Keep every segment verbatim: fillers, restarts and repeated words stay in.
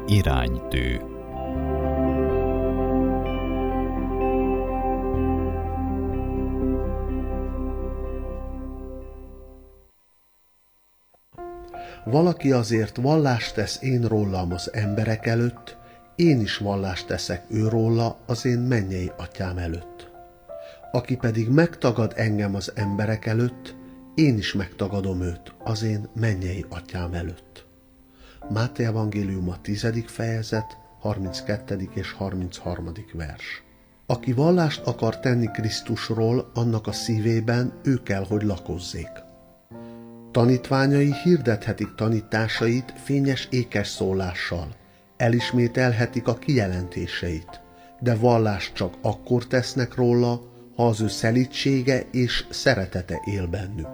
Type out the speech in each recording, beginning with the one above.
Iránytű. Valaki azért vallást tesz én rólam az emberek előtt, én is vallást teszek őróla az én mennyei atyám előtt. Aki pedig megtagad engem az emberek előtt, én is megtagadom őt az én mennyei atyám előtt. Máté evangéliuma tizedik fejezet, harminckettedik és harmincharmadik vers. Aki vallást akar tenni Krisztusról, annak a szívében ő kell, hogy lakozzék. Tanítványai hirdethetik tanításait fényes ékes szólással, elismételhetik a kijelentéseit, de vallást csak akkor tesznek róla, ha az ő szelídsége és szeretete él bennük.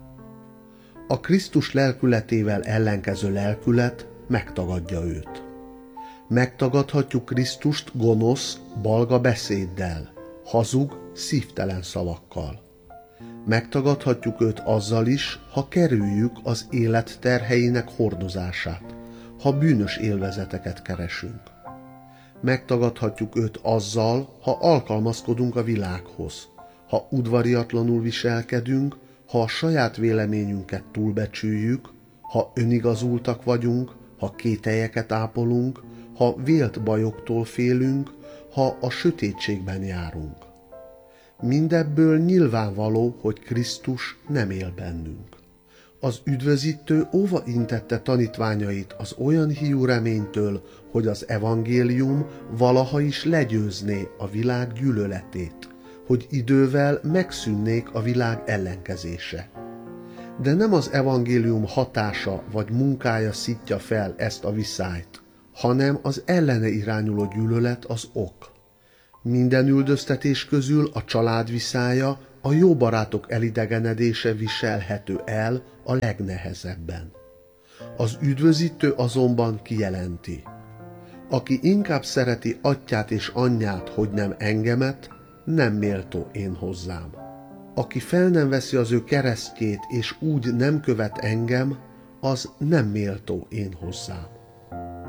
A Krisztus lelkületével ellenkező lelkület megtagadja őt. Megtagadhatjuk Krisztust gonosz, balga beszéddel, hazug, szívtelen szavakkal. Megtagadhatjuk őt azzal is, ha kerüljük az élet terheinek hordozását, ha bűnös élvezeteket keresünk. Megtagadhatjuk őt azzal, ha alkalmazkodunk a világhoz, ha udvariatlanul viselkedünk, ha a saját véleményünket túlbecsüljük, ha önigazultak vagyunk, ha kételyeket ápolunk, ha vélt bajoktól félünk, ha a sötétségben járunk. Mindebből nyilvánvaló, hogy Krisztus nem él bennünk. Az üdvözítő óva intette tanítványait az olyan hiú reménytől, hogy az evangélium valaha is legyőzné a világ gyűlöletét, hogy idővel megszűnnék a világ ellenkezése. De nem az evangélium hatása vagy munkája szítja fel ezt a viszályt, hanem az ellene irányuló gyűlölet az ok. Minden üldöztetés közül a család viszája, a jó barátok elidegenedése viselhető el a legnehezebben. Az üdvözítő azonban kijelenti: aki inkább szereti atyját és anyját, hogy nem engemet, nem méltó én hozzám. Aki fel nem veszi az ő keresztjét és úgy nem követ engem, az nem méltó én hozzám.